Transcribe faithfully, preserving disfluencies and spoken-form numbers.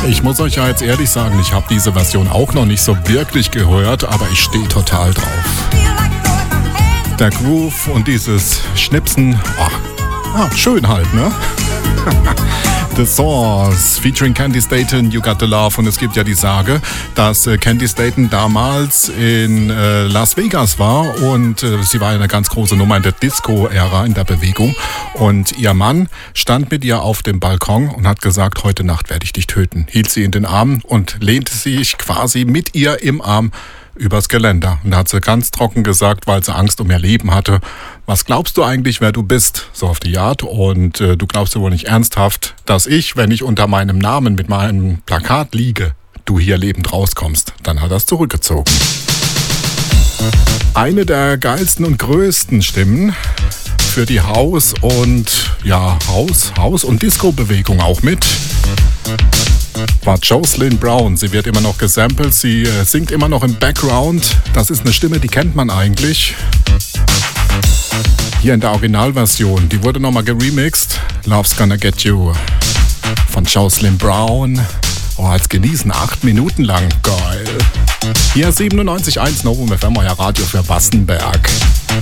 Ich muss euch ja jetzt ehrlich sagen, ich habe diese Version auch noch nicht so wirklich gehört, aber ich stehe total drauf. Der Groove und dieses Schnipsen, oh, ah, schön halt, ne? The Source featuring Candy Staton, You Got the Love. Und es gibt ja die Sage, dass äh, Candy Staton damals in äh, Las Vegas war und äh, sie war eine ganz große Nummer in der Disco-Ära, in der Bewegung. Und ihr Mann stand mit ihr auf dem Balkon und hat gesagt, heute Nacht werde ich dich töten. Hielt sie in den Arm und lehnte sich quasi mit ihr im Arm übers Geländer. Und da hat sie ganz trocken gesagt, weil sie Angst um ihr Leben hatte: Was glaubst du eigentlich, wer du bist? So auf die Art. Und äh, du glaubst ja wohl nicht ernsthaft, dass ich, wenn ich unter meinem Namen mit meinem Plakat liege, du hier lebend rauskommst. Dann hat er es zurückgezogen. Eine der geilsten und größten Stimmen für die House- und ja, House, House- und Disco-Bewegung auch mit war Jocelyn Brown. Sie wird immer noch gesampelt, sie äh, singt immer noch im Background. Das ist eine Stimme, die kennt man eigentlich. Hier in der Originalversion, die wurde nochmal geremixed. Love's Gonna Get You von Jocelyn Brown. Oh, als genießen, acht Minuten lang. Geil. Hier siebenundneunzig Komma eins Novum F M, euer Radio für Wassenberg.